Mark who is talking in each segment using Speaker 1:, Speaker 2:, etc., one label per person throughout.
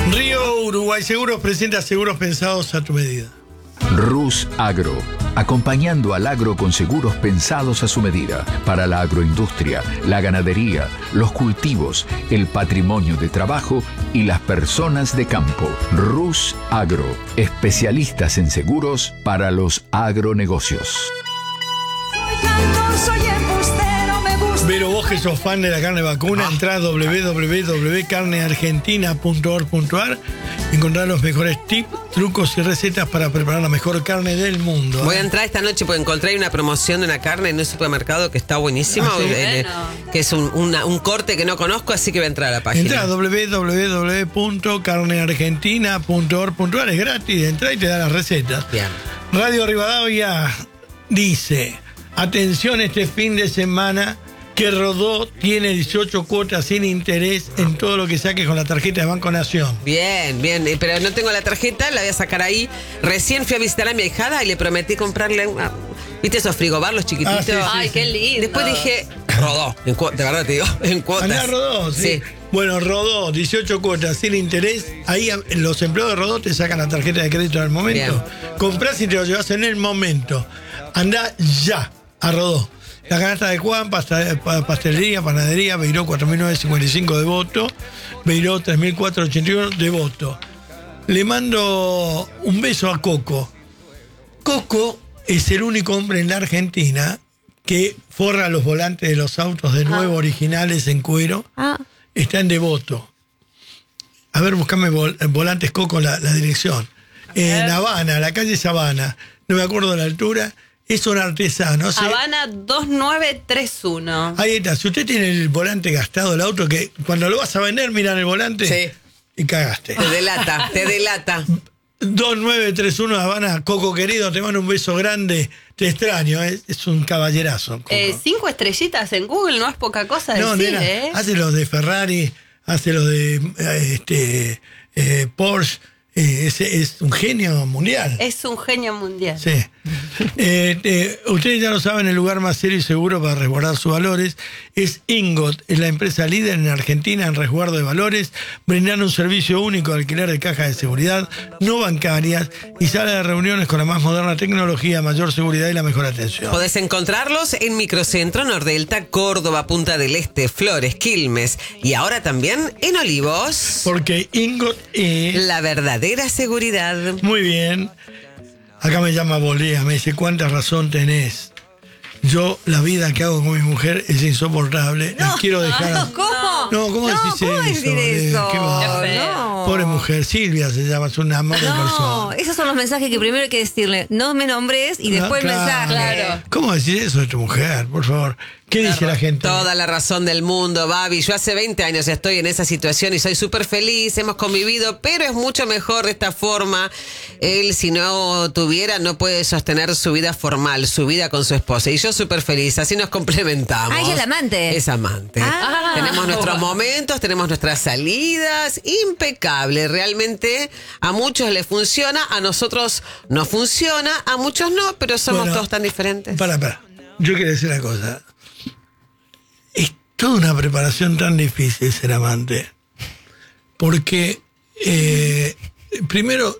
Speaker 1: Río Uruguay Seguros presenta seguros pensados a tu medida.
Speaker 2: Rus Agro, acompañando al agro con seguros pensados a su medida, para la agroindustria, la ganadería, los cultivos, el patrimonio de trabajo y las personas de campo. Rus Agro, especialistas en seguros para los agronegocios.
Speaker 1: Pero vos que sos fan de la carne vacuna, entrá a www.carneargentina.org.ar y encontrá los mejores tips, trucos y recetas para preparar la mejor carne del mundo.
Speaker 3: Voy a entrar esta noche porque encontré una promoción de una carne en un supermercado que está buenísima,
Speaker 1: ¿sí?
Speaker 3: Que es un corte que no conozco, así que voy a entrar a la página.
Speaker 1: Entrá a www.carneargentina.org.ar, es gratis, entrá y te da las recetas.
Speaker 3: Bien.
Speaker 1: Radio Rivadavia dice: atención este fin de semana, que Rodó tiene 18 cuotas sin interés en todo lo que saques con la tarjeta de Banco Nación.
Speaker 3: Bien, pero no tengo la tarjeta, la voy a sacar ahí. Recién fui a visitar a mi ahijada y le prometí comprarle una... ¿Viste esos frigobar, los chiquititos?
Speaker 1: Sí,
Speaker 4: Ay, qué lindo.
Speaker 3: Después dije, Rodó, de verdad te digo, en cuotas.
Speaker 1: Andá Rodó, sí. Bueno, Rodó, 18 cuotas sin interés. Ahí los empleados de Rodó te sacan la tarjeta de crédito en el momento.
Speaker 3: Bien.
Speaker 1: Comprás y te lo llevas en el momento. Andá ya a Rodó. La canasta de Juan, pastelería, panadería, Beiró 4955 de Voto, Beiró 3481 de Voto. Le mando un beso a Coco. Coco es el único hombre en la Argentina que forra los volantes de los autos de nuevo originales en cuero. Está en Devoto. A ver, buscame volantes Coco, la dirección. En Habana, la calle Sabana. No me acuerdo de la altura. Es un artesano.
Speaker 4: Habana 2931.
Speaker 1: Ahí está. Si usted tiene el volante gastado del auto, que cuando lo vas a vender, miran el volante.
Speaker 3: Sí.
Speaker 1: Y cagaste.
Speaker 3: Te delata.
Speaker 1: 2931 Habana. Coco querido, te mando un beso grande. Te extraño, es un caballerazo.
Speaker 4: 5 estrellitas en Google no es poca cosa decir,
Speaker 1: nena, hace los de Ferrari, hace los de Porsche. Es un genio mundial.
Speaker 4: Es un genio mundial.
Speaker 1: Sí. Ustedes ya lo saben, el lugar más serio y seguro para resguardar sus valores es Ingot, es la empresa líder en Argentina en resguardo de valores, brindando un servicio único de alquiler de cajas de seguridad no bancarias y sala de reuniones con la más moderna tecnología, mayor seguridad y la mejor atención.
Speaker 3: Podés encontrarlos en Microcentro, Nordelta, Córdoba, Punta del Este, Flores, Quilmes y ahora también en Olivos.
Speaker 1: Porque Ingot es
Speaker 3: la verdadera seguridad.
Speaker 1: Muy bien. Acá me llama Bolea, me dice: ¿cuánta razón tenés? Yo, la vida que hago con mi mujer es insoportable. La quiero dejar.
Speaker 5: ¿Cómo?
Speaker 1: ¿Cómo decís
Speaker 5: ¿cómo
Speaker 1: eso?
Speaker 5: decir eso?
Speaker 1: Qué mal.
Speaker 5: No.
Speaker 1: Pobre mujer, Silvia se llama, es un amor de
Speaker 5: No,
Speaker 1: persona.
Speaker 5: esos son los mensajes que primero hay que decirle. No me nombres y después el mensaje.
Speaker 4: Claro.
Speaker 1: ¿Cómo decís eso de tu mujer, por favor? ¿Qué dice la gente?
Speaker 3: Toda la razón del mundo, Babi. Yo hace 20 años estoy en esa situación y soy súper feliz, hemos convivido, pero es mucho mejor de esta forma. Él, si no tuviera, no puede sostener su vida formal, su vida con su esposa. Y yo súper feliz, así nos complementamos.
Speaker 5: Ah, ella es amante.
Speaker 3: Es amante.
Speaker 5: Ah.
Speaker 3: Tenemos nuestros momentos, tenemos nuestras salidas, impecable. Realmente a muchos les funciona, a nosotros no funciona, a muchos no, pero somos todos tan diferentes.
Speaker 1: Para. Yo quiero decir una cosa. Es toda una preparación tan difícil ser amante. Porque, primero,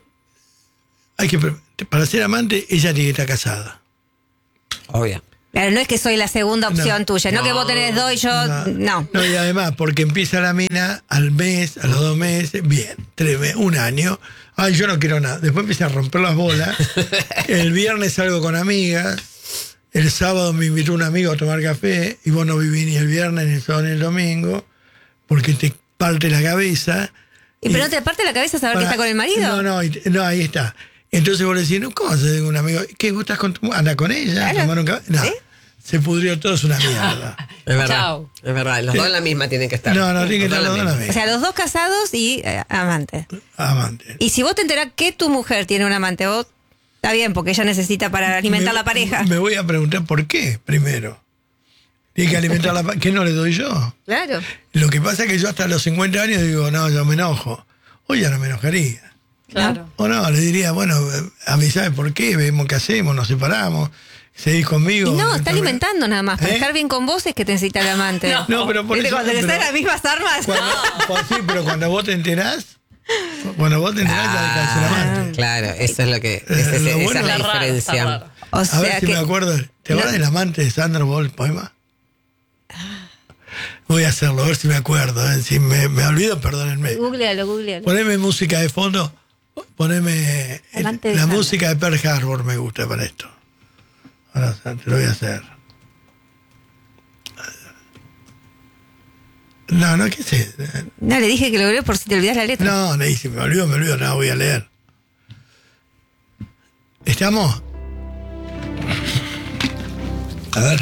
Speaker 1: para ser amante, ella tiene que estar casada.
Speaker 3: Obvio.
Speaker 5: Claro, no es que soy la segunda opción tuya, no que vos tenés 2 y yo no.
Speaker 1: No, y además, porque empieza la mina al mes, a los 2 meses, bien, 3 meses, 1 año. Ay, yo no quiero nada. Después empieza a romper las bolas. El viernes salgo con amigas. El sábado me invitó un amigo a tomar café y vos no vivís ni el viernes, ni el sábado, ni el domingo, porque te parte la cabeza.
Speaker 5: ¿Y pero no te parte la cabeza saber que está con el marido?
Speaker 1: No, ahí está. Entonces vos le decís, no, ¿cómo haces con un amigo? ¿Qué? ¿Vos estás con tu anda con ella?
Speaker 5: Claro.
Speaker 1: ¿Tomaron café? No,
Speaker 5: ¿Sí?
Speaker 1: Se pudrió todo, es una mierda.
Speaker 3: Es verdad.
Speaker 4: Chao.
Speaker 3: Es verdad, los dos en la misma tienen que estar.
Speaker 1: No, tienen que estar los dos en la
Speaker 5: O
Speaker 1: misma.
Speaker 5: sea, los dos casados y amantes.
Speaker 1: Amante.
Speaker 5: Y si vos te enterás que tu mujer tiene un amante, vos está bien, porque ella necesita para alimentar la pareja.
Speaker 1: Me voy a preguntar por qué, primero. Tiene que alimentar la pareja. ¿Qué no le doy yo?
Speaker 5: Claro.
Speaker 1: Lo que pasa es que yo hasta los 50 años digo, no, yo me enojo. Hoy ya no me enojaría.
Speaker 4: Claro.
Speaker 1: O no, le diría, bueno, avisame por qué, vemos qué hacemos, nos separamos, seguís conmigo.
Speaker 5: Y no, está alimentando nada más. Para estar bien con vos es que te necesita el amante.
Speaker 1: No, pero por
Speaker 5: ¿Viste?
Speaker 1: eso...
Speaker 5: Cuando le
Speaker 1: pero-
Speaker 5: están las mismas armas.
Speaker 1: Pues sí, pero cuando vos te enterás, Bueno, vos tendrás ya dejarse la amante.
Speaker 3: Claro, eso es lo que.
Speaker 1: Lo
Speaker 3: esa
Speaker 1: bueno
Speaker 3: es la
Speaker 1: es-
Speaker 4: Está raro, está
Speaker 3: diferencia.
Speaker 4: raro.
Speaker 5: O
Speaker 1: A
Speaker 5: sea
Speaker 1: ver si
Speaker 5: que
Speaker 1: me acuerdo. ¿Te acuerdas del amante de Sandra Ball, el poema? Voy a hacerlo, a ver si me acuerdo. Si me olvido, perdónenme.
Speaker 5: googlealo.
Speaker 1: Poneme música de fondo. Poneme
Speaker 5: Amante de
Speaker 1: la
Speaker 5: Sandra.
Speaker 1: música de Pearl Harbor, me gusta para esto. Ahora te lo voy a hacer. No, ¿qué sé?
Speaker 5: No, le dije que lo googleé por si te olvidas la letra.
Speaker 1: No, si me olvido, no, voy a leer. ¿Estamos? A ver.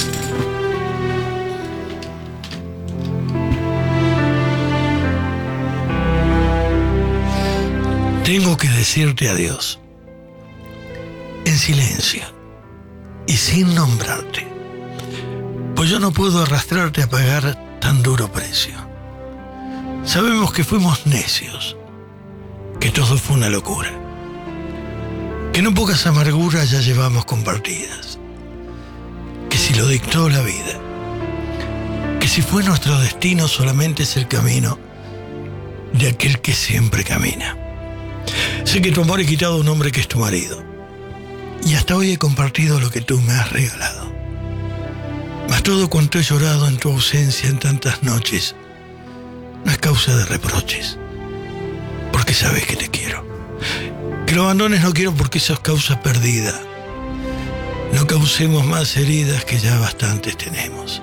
Speaker 1: Tengo que decirte adiós. En silencio. Y sin nombrarte. Pues yo no puedo arrastrarte a pagar tan duro precio. Sabemos que fuimos necios. Que todo fue una locura. Que no pocas amarguras ya llevamos compartidas. Que si lo dictó la vida. Que si fue nuestro destino solamente es el camino de aquel que siempre camina. Sé que tu amor he quitado a un hombre que es tu marido. Y hasta hoy he compartido lo que tú me has regalado. Mas todo cuanto he llorado en tu ausencia en tantas noches no es causa de reproches. Porque sabes que te quiero. Que lo abandones no quiero porque eso es causa perdida. No causemos más heridas que ya bastantes tenemos.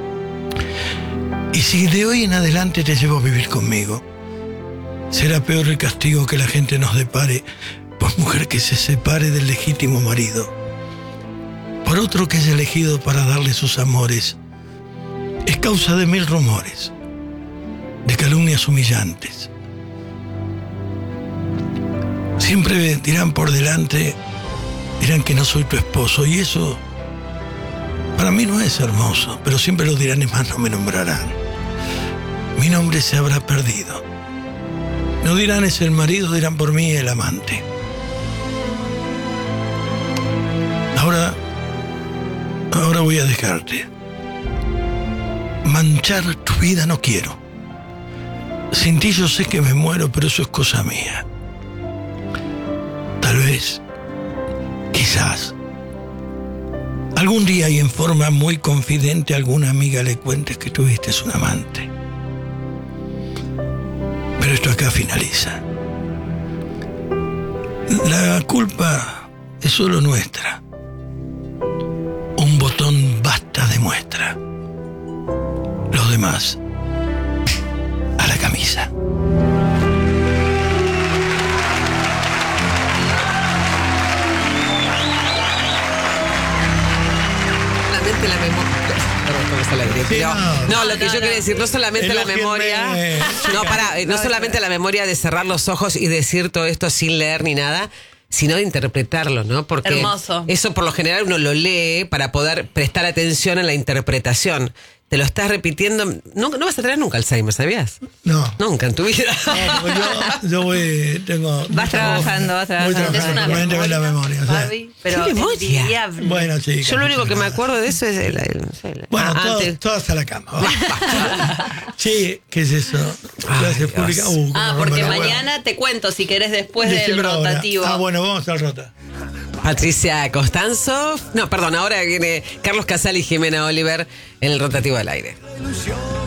Speaker 1: Y si de hoy en adelante te llevo a vivir conmigo, será peor el castigo que la gente nos depare, pues mujer que se separe del legítimo marido, por otro que haya elegido para darle sus amores, es causa de 1000 rumores, de calumnias humillantes. Siempre dirán por delante, dirán que no soy tu esposo, y eso para mí no es hermoso, pero siempre lo dirán y más no me nombrarán. Mi nombre se habrá perdido. No dirán es el marido, dirán por mí el amante. Ahora voy a dejarte. Manchar tu vida no quiero. Sin ti yo sé que me muero, pero eso es cosa mía. Tal vez, quizás, algún día y en forma muy confidente a alguna amiga le cuentes que tuviste un amante. Pero esto acá finaliza. La culpa es solo nuestra. Un botón basta de muestra. Los demás, a la camisa.
Speaker 3: Solamente la memoria. Perdón, estamos al aire.
Speaker 1: Sí,
Speaker 3: Pero,
Speaker 1: no.
Speaker 3: lo que yo quería decir, no solamente la
Speaker 1: Elógienme.
Speaker 3: memoria. No solamente la memoria de cerrar los ojos y decir todo esto sin leer ni nada, sino de interpretarlo, ¿no? Porque
Speaker 4: Hermoso.
Speaker 3: eso por lo general uno lo lee para poder prestar atención en la interpretación. Te lo estás repitiendo. No vas a tener nunca Alzheimer, ¿sabías?
Speaker 1: No.
Speaker 3: Nunca en tu vida.
Speaker 1: Yo tengo.
Speaker 5: Vas trabajando.
Speaker 1: Voy
Speaker 4: Es una
Speaker 1: trabajando con la memoria. O sea.
Speaker 4: Barbie, pero
Speaker 3: ¿Qué memoria?
Speaker 4: envidiable.
Speaker 1: Bueno, chicas.
Speaker 3: Yo lo único que me
Speaker 1: nada.
Speaker 3: acuerdo de eso es
Speaker 1: Bueno,
Speaker 3: antes.
Speaker 1: todas a la cama. Va. Sí, ¿qué es eso? Clase
Speaker 3: Dios.
Speaker 1: pública.
Speaker 4: Ah,
Speaker 1: cómo
Speaker 4: porque
Speaker 1: rompe la
Speaker 4: mañana te cuento si querés después
Speaker 1: hueá.
Speaker 4: del
Speaker 1: Decímelo ahora.
Speaker 4: rotativo.
Speaker 1: Bueno, vamos al rota.
Speaker 3: Patricia Costanzo. No, perdón, ahora viene Carlos Casal y Jimena Oliver en el rotativo del aire.